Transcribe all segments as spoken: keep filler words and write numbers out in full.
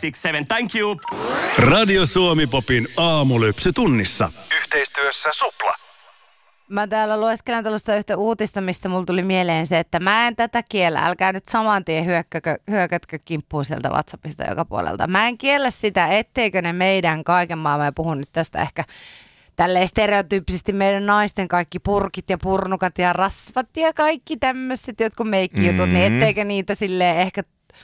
kuusi seitsemän, thank you. Radio Suomi Popin aamulypsy tunnissa. Yhteistyössä Supla. Mä täällä lueskelen tällaista yhtä uutista, mistä mulla tuli mieleen se, että mä en tätä kiellä. Älkää nyt saman tien hyökkäkö, hyökätkö kimppuun sieltä WhatsAppista joka puolelta. Mä en kiellä sitä, etteikö ne meidän kaiken maailman, mä puhun nyt tästä ehkä tälleen stereotyyppisesti meidän naisten kaikki purkit ja purnukat ja rasvat ja kaikki tämmöiset jotkut meikkijutut, mm-hmm. niin etteikö niitä silleen ehkä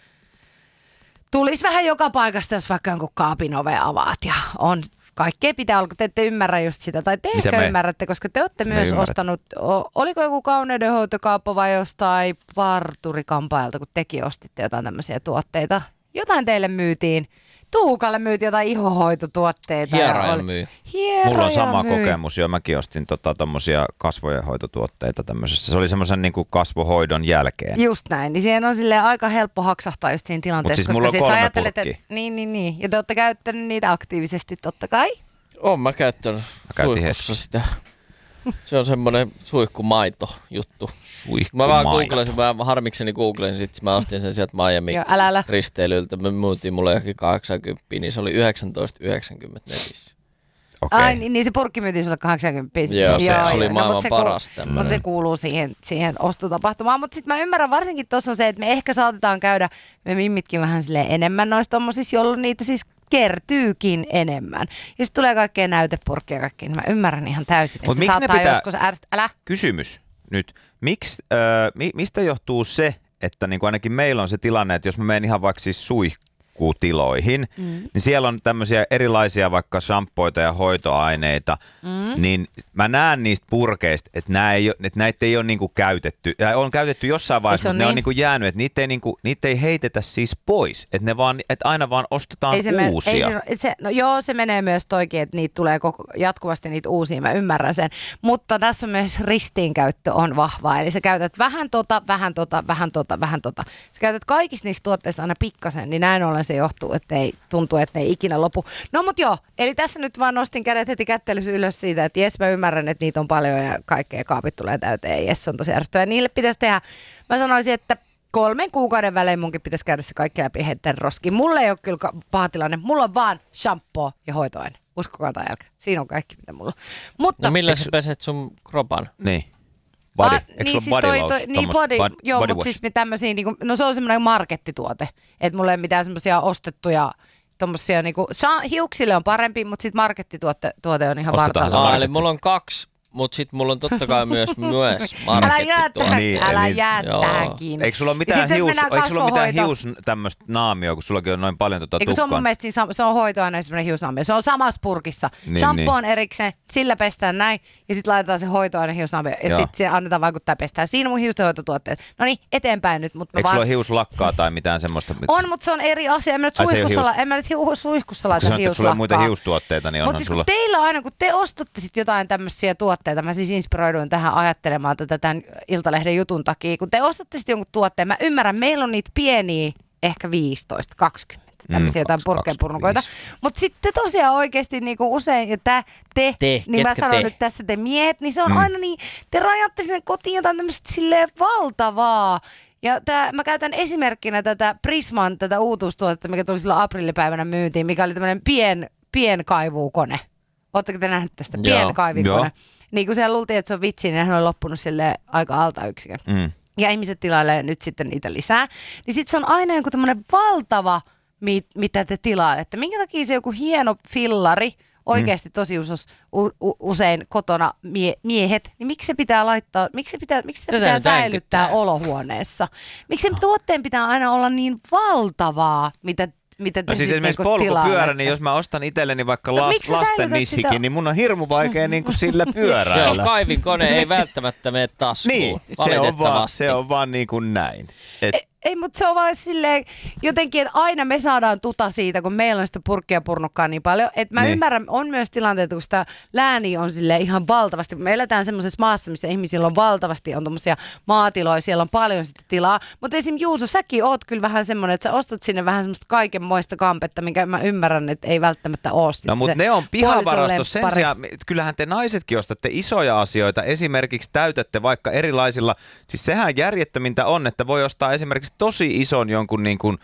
tulisi vähän joka paikasta, jos vaikka jonkun kaapin ove avaat ja on kaikkea pitää olla, kun te ette ymmärrä just sitä. Tai te ehkä me? ymmärrätte, koska te olette me myös ymmärrät. ostanut, o, oliko joku kauneudenhoitokauppa vai jostain parturikampaajalta, kun tekin ostitte jotain tämmöisiä tuotteita. Jotain teille myytiin. Tuukalle myytiin jotain ihohoitotuotteita. Hieroja myy. Hieroja Mulla on sama myy. kokemus jo. Mäkin ostin tota, tommosia kasvojenhoitotuotteita tämmöisessä. Se oli semmoisen niin kuin kasvohoidon jälkeen. Just näin. Niin siihen on silleen aika helppo haksahtaa just siinä tilanteessa. Mut siis koska mulla on sit kolme sä ajattelet, purkkia. että, niin, niin, niin. Ja te olette käyttänyt niitä aktiivisesti totta kai. Oon mä käyttänyt suihkussa sitä. Se on semmoinen suihkumaito juttu. Mä vaan googlasin, mä harmikseni googlasin, sit mä ostin sen sieltä Miami Joo, älä, älä. risteilyltä. Me muutiin mulle johonkin kahdeksankymmentä, niin se oli yhdeksäntoista yhdeksänkymmentä netissä. Okay. Ai niin, niin se purkki myytiin sulle kahdeksankymmentä. Joo, se joo, oli joo. maailman no, se paras kuuluu, mutta se kuuluu siihen, siihen ostotapahtumaan. Mutta sitten mä ymmärrän varsinkin tuossa on se, että me ehkä saatetaan käydä, me mimmitkin vähän silleen enemmän noista tommosissa, jolloin niitä siis kertyykin enemmän. Ja sitten tulee kaikkea näytepurkkia ja kaikkea, niin mä ymmärrän ihan täysin, Mut että miksi se ne saattaa pitää... joskus ärsyttää. Älä. Kysymys nyt. Miks, äh, mi, mistä johtuu se, että niin kuin ainakin meillä on se tilanne, että jos mä menen ihan vaikka siis suihkutiloihin, mm. niin siellä on tämmöisiä erilaisia vaikka shampoita ja hoitoaineita, mm. niin mä näen niistä purkeista, että, nää ei, että näitä ei ole niinku käytetty, ja on käytetty jossain vaiheessa, mutta niin. ne on niinku jäänyt, että niitä ei, niinku, niitä ei heitetä siis pois, että, ne vaan, että aina vaan ostetaan ei se uusia. Me, ei se, se, no joo, se menee myös toikin, että niitä tulee koko, jatkuvasti niitä uusia, mä ymmärrän sen, mutta tässä on myös ristiinkäyttö on vahvaa, eli sä käytät vähän tota, vähän tota, vähän tota, vähän tota. Sä käytät kaikista niistä tuotteista aina pikkasen, niin näin ollen se johtuu, että ei tuntuu, että ne ei ikinä lopu. No mut joo, eli tässä nyt vaan nostin kädet heti kättelyssä ylös siitä, että jes mä ymmärrän, että niitä on paljon ja kaikkea kaapit tulee täyteen ja jes se on tosi ärsyttävää. Niille pitäisi tehdä, mä sanoisin, että kolmen kuukauden välein munkin pitäisi käydä se kaikki läpi heidän roskiin. Mulla ei ole kyllä paha tilanne, mulla on vaan shampoo ja hoitoaine. Uskokaa tai älkää. Siinä on kaikki, mitä mulla on. Mutta, no millä sä peset sun kropan? Niin. Body. Ah, Eikö niin se ole siis body toi, toi, lotion? niin body, body, joo, body mutta wash. siis tämmöisiä, niinku, no se on semmoinen markettituote, että mulla ei mitään semmoisia ostettuja, tommosia niinku, hiuksille on parempi, mutta sit markettituote tuote on ihan vartaalla. Ah, eli mulla on kaksi, mutta sit mulla on totta kai myös, myös Älä jää tähän, Niin, älä niin, jää joo. tähän kiinni. Eikö sulla ole mitään hius, eikö sulla ole mitään hius tämmöistä naamioa, kun sullakin on noin paljon tota tukkaa? Se on mun mielestä siinä, se on hoitoaine semmoinen hiusnaamio. Se on samassa purkissa. Niin, Shampoo on niin. erikseen, sillä pestään näin ja sitten laitetaan se hoitoaine hiusnaamio ja sitten se annetaan vaikuttaa pestään. Siinä on mun hiustenhoitotuotteet. No niin, eteenpäin nyt. Mutta eikö vaan... sulla ole hiuslakkaa tai mitään semmoista? On, mutta se on eri asia. En mä nyt suihkussa, la... en mä nyt suihkussa laita hiuslakkaa. Kun sulla on muita hiustuotteita, niin onhan Mutta siis sulla... kun teillä aina, kun te ostatte sit jotain tämmöisiä tuotteita, mä siis inspiroiduin tähän ajattelemaan tätä tämän Iltalehden jutun takia. Kun te ostatte sitten jonkun tuotteen, mä ymmärrän, meillä on niitä pieniä, ehkä viisitoista kaksikymmentä, tämmöisiä mm, jotain purkkeenpurnukoita. Mutta sitten tosiaan oikeasti niinku usein, ja tää, te, te, niin mä sanon te? nyt tässä te miehet, niin se on Mm. aina niin, te rajatte sinne kotiin jotain tämmöistä silleen valtavaa. Ja tää, mä käytän esimerkkinä tätä Prisman, tätä uutuustuotetta, mikä tuli silloin aprillipäivänä myyntiin, mikä oli tämmöinen pien, pienkaivuukone. Oletteko te nähneet tästä? Joo. Pienkaivikone. Niin kun siellä luultiin, että se on vitsi, niin hän on loppunut sille aika alta yksikön. Mm. Ja ihmiset tilailee nyt sitten niitä lisää. Niin sitten se on aina joku tämmöinen valtava, mit, mitä te tilailette. Minkä takia se joku hieno fillari, oikeasti tosi usos, u, u, usein kotona mie, miehet, niin miksi se pitää laittaa, miksi se pitää, miksi sitä Tätä pitää nyt säilyttää äänkyttää. olohuoneessa? Miksi sen tuotteen pitää aina olla niin valtavaa, mitä mitä te No siis sitten esimerkiksi niinku polkupyörä, tilaatte? niin jos mä ostan itselleni vaikka No las, miksi sä lasten säilytät nishikin, sitä? niin mun on hirmu vaikea niin kuin sillä pyöräillä. Joo, kaivinkone ei välttämättä mene taskuun. Niin, se on vaan, valitettavasti. se on vaan niin kuin näin. Et, Ei, ei mutta se on vaan silleen jotenkin, että aina me saadaan tuta siitä, kun meillä on sitä purkkia purnukkaa niin paljon. Että mä Niin. niin. ymmärrän, on myös tilanteita, kun sitä lääniä on silleen ihan valtavasti. Me eletään semmoisessa maassa, missä ihmisillä on valtavasti, on tommosia maatiloja, siellä on paljon sitä tilaa. Mutta esim. Juuso, säkin oot kyllä vähän semmoinen, että sä ostat sinne vähän semmoista kaikenmoista kampetta, minkä mä ymmärrän, että ei välttämättä ole sit No mutta se ne on pihavarasto puolison sen lemppari. sijaan, kyllähän te naisetkin ostatte isoja asioita, esimerkiksi täytätte vaikka erilaisilla, siis sehän järjettömintä on, että voi ostaa esimerkiksi tosi ison jonkun niin kuin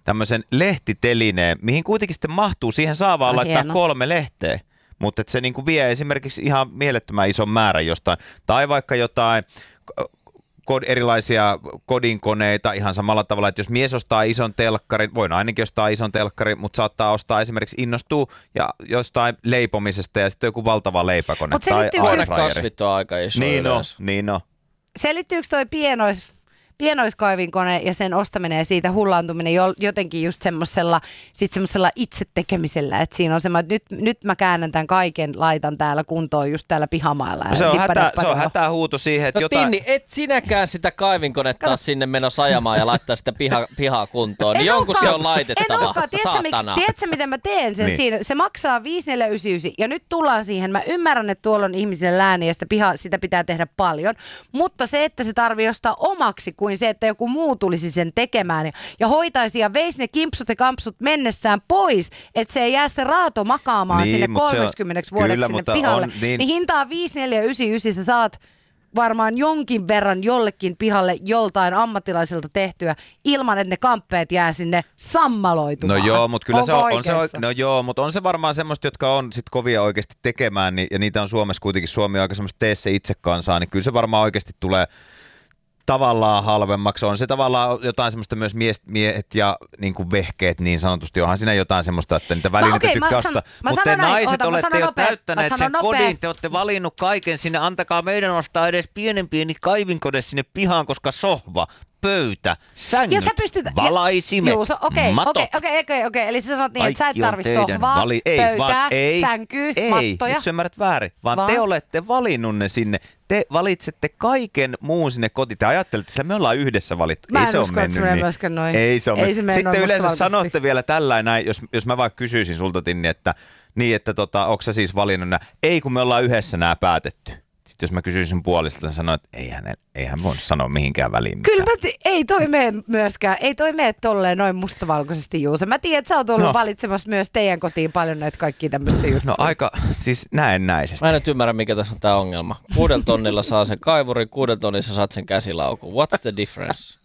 tämmöisen lehtitelineen, mihin kuitenkin sitten mahtuu. Siihen saa vaan laittaa hieno. kolme lehteä, mutta se niinku vie esimerkiksi ihan mielettömän ison määrän jostain. Tai vaikka jotain erilaisia kodinkoneita ihan samalla tavalla, että jos mies ostaa ison telkkarin, voi ainakin ostaa ison telkkarin, mutta saattaa ostaa esimerkiksi innostuu ja jostain leipomisesta ja sitten joku valtava leipäkone. Mutta tai kasvit on aika iso niin yleensä. No, niin no. Selittyykö toi pienois, pienoiskaivinkone ja sen ostaminen ja siitä hullaantuminen jotenkin just semmoisella, sit semmoisella itse tekemisellä, että siinä on semmoinen, että nyt, nyt mä käännän tämän kaiken, laitan täällä kuntoon just täällä pihamaalla. No se, on hätä, se on hätähuuto siihen, että no, jotain... Tinni, et sinäkään sitä kaivinkonetta taas sinne menossa ajamaan ja laittaa sitä piha, pihaa kuntoon, niin jonkun se on laitettava, en olekaan. Tiedätkö, miksi, tiedätkö, miten mä teen sen niin. Siinä? Se maksaa viisi neljä yhdeksän yhdeksän ja nyt tullaan siihen. Mä ymmärrän, että tuolla on ihmisen lääni ja sitä, piha, sitä pitää tehdä paljon, mutta se, että se tarvii ostaa omaksi kuin se, että joku muu tulisi sen tekemään ja, ja hoitaisi ja veisi ne kimpsut ja kampsut mennessään pois, että se ei jää se raato makaamaan niin, sinne kolmekymmentä vuodeksi kyllä, sinne pihalle. On, niin. niin hintaa viisi neljä yhdeksän yhdeksän sä saat varmaan jonkin verran jollekin pihalle joltain ammattilaiselta tehtyä ilman, että ne kamppeet jää sinne sammaloitumaan. No joo, mutta kyllä Onko se on, on se, no joo, mutta on se varmaan semmoista, jotka on sit kovia oikeasti tekemään, niin, ja niitä on Suomessa kuitenkin, Suomi on aika semmoista tee se itse kansaa, niin kyllä se varmaan oikeasti tulee tavallaan halvemmaksi. On se tavallaan jotain semmoista myös mies, miehet ja niin kuin vehkeet niin sanotusti. Onhan siinä jotain semmoista, että niitä välineitä no, okay, tykkää ostaa. Mutta te naiset oota, olette jo nopea. täyttäneet sen nopea. kodin. Te olette valinnut kaiken sinne. Antakaa meidän ostaa edes pienen pieni kaivinkone sinne pihaan, koska sohva, pöytä, sängyt, pystyt, valaisimet, okei, matot. Okei, okei, okei, okei. Eli sä sanot niin, että sä et tarvi sohvaa, vali- ei, pöytää, vaan, ei, sänkyä, ei, mattoja. Ei, nyt sä ymmärrät väärin, vaan, vaan te olette valinnut ne sinne. Te valitsette kaiken muun sinne kotiin. Te ajattelette, että me ollaan yhdessä valittu. Mä ei en se usko, ole että mennyt se myöskään noin. Ei se ole ei se Sitten yleensä sanotte vielä tällainen, jos, jos mä vaikka kysyisin sulta, Tinni, että niin, että tota, onko sä siis valinnut nämä? Ei, kun me ollaan yhdessä nämä päätetty. Sitten jos mä kysyisin puolesta, niin sanoin, että eihän, eihän voi sanoa mihinkään väliin mitään. Kyllä mä t- ei toi mene myöskään, ei toi mene tolleen noin mustavalkoisesti, Juuso. Mä tiedän, että sä oot ollut no. valitsemassa myös teidän kotiin paljon näitä kaikkia tämmöisiä juttuja. No aika, siis näennäisesti. Mä en nyt ymmärrä, mikä tässä on tää ongelma. Kuudella tonnilla saa sen kaivurin, kuudella tonnilla saat sen käsilaukun. What's the difference?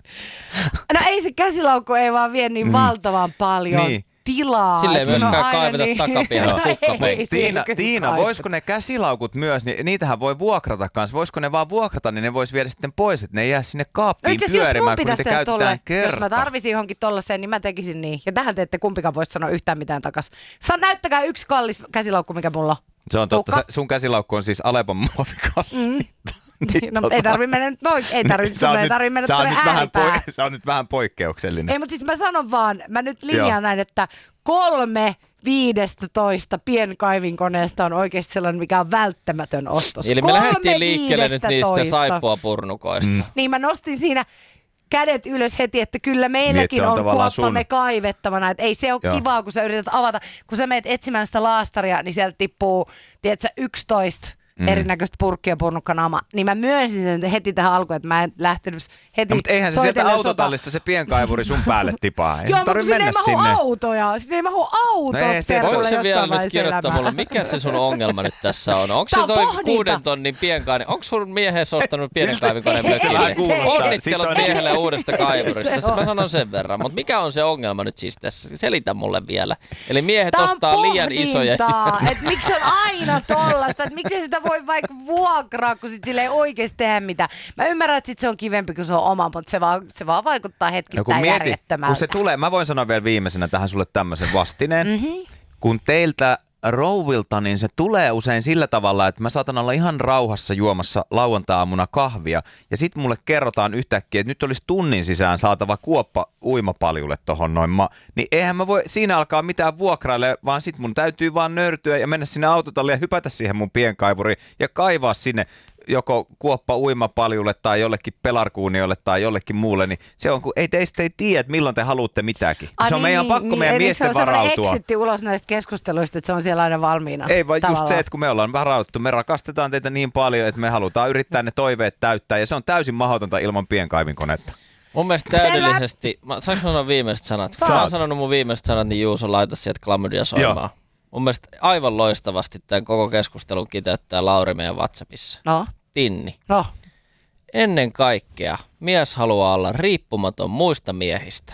No ei se käsilaukku ei vaan vie niin mm. valtavan paljon. Niin. Tilaa. Sille ei myöskään no, kaiveta niin. takapihan kukkapenkki. Tiina, Tiina voisiko ne käsilaukut myös, niin niitähän voi vuokrata kanssa. Voisiko ne vaan vuokrata, niin ne vois viedä sitten pois, että ne ei jää sinne kaappiin no, pyörimään, kun niitä käytetään tolle, kerta. Jos mä tarvisin johonkin tollaseen, niin mä tekisin niin. Ja tähän te ette kumpikaan voisi sanoa yhtään mitään takas. Saa näyttäkää yksi kallis käsilaukku, mikä mulla on. Se on totta. Sä, sun käsilaukku on siis Alepon muovikassi. Mm. Niin, no tota... ei tarvi mennä nyt noin, ei tarvi, sun ei tarvi mennä tuonne ääripäähän. Sä oot nyt vähän poikkeuksellinen. Ei, mutta siis mä sanon vaan, mä nyt linjaan näin, että kolme viidestä toista pienkaivinkoneesta on oikeasti sellainen, mikä on välttämätön ostos. Eli me lähdettiin liikkeelle nyt niistä saippua purnukoista. Mm. Niin mä nostin siinä kädet ylös heti, että kyllä meilläkin niin, on, on kuoppamme sun... kaivettavana. Että ei se ole Joo. kivaa, kun sä yrität avata. Kun sä meet etsimään sitä laastaria, niin sieltä tippuu, tiedätkö, yksitoista Mm. erinäköistä purkkia purnukkanaama, niin mä myönsin sen heti tähän alkuun, että mä en lähtenyt heti no, mutta eihän se sieltä autotallista se pienkaivuri sun päälle tipaa. Ei Joo, mutta sinne ei mahu autoja. Sinne ei mahu autot. No voiko se vielä nyt kirjoittaa mulle, mikä se sun ongelma nyt tässä on? Onko se toi kuuden tonnin pienkainen? Onko sun miehesi ostanut pienen kaivinkoneen mökille? Onnittelut miehelle uudesta kaivurista. Mä sanon sen verran. Mutta mikä on se ongelma nyt siis tässä? Selitä mulle vielä. Eli miehet ostaa liian isoja. Että miksi on aina tollasta? Että miksi sitä voi vaikka vuokraa, kun sit sille ei oikeasti tehdä mitään. Mä ymmärrän, että sit se on kivempi, kun se on oma, mutta se vaan, se vaan vaikuttaa hetkittäin no, järjettömältä. Kun se tulee, mä voin sanoa vielä viimeisenä tähän sulle tämmöisen vastineen. Mm-hmm. Kun teiltä rouvilta, niin se tulee usein sillä tavalla, että mä saatan olla ihan rauhassa juomassa lauantai-aamuna kahvia ja sit mulle kerrotaan yhtäkkiä, että nyt olisi tunnin sisään saatava kuoppa uimapaljulle tohon noin. Ma- niin eihän mä voi siinä alkaa mitään vuokraille, vaan sit mun täytyy vaan nöyrtyä ja mennä sinne autotalliin ja hypätä siihen mun pienkaivuriin ja kaivaa sinne joko kuoppa uimapaljulle tai jollekin pelarkuuniolle tai jollekin muulle, niin se on, kun ei teistä ei tiedä, milloin te haluatte mitäkin. A, se on niin, meidän pakko niin, meidän miesten varautua. Se on exitti ulos näistä keskusteluista, että se on siellä aina valmiina. Ei vaan tavallaan. Just se, että kun me ollaan varauduttu, me rakastetaan teitä niin paljon, että me halutaan yrittää ne toiveet täyttää ja se on täysin mahdotonta ilman pienkaivinkonetta. Mun mielestä täydellisesti, mä, saanko sanoa viimeiset sanat? Saat. Mä oon sanonut mun viimeiset sanat, niin Juuso laita sieltä klamydia soimaan. Joo. Mun mielestä aivan loistavasti tämän koko keskustelun kiteyttää Lauri meidän WhatsAppissa. No. Tinni. No. Ennen kaikkea mies haluaa olla riippumaton muista miehistä.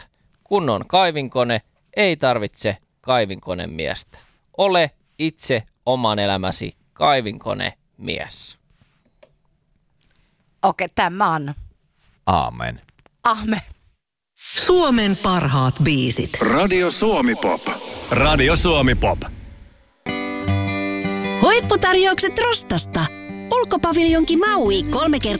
kun on kaivinkone, ei tarvitse kaivinkonemiestä. Ole itse oman elämäsi kaivinkonemies. Okei, tämä on. Aamen. Amen. Suomen parhaat biisit. Radio Suomi Pop. Radio Suomi Pop. Huipputarjoukset Rostasta. Ulkopaviljonki Maui kolme kertaa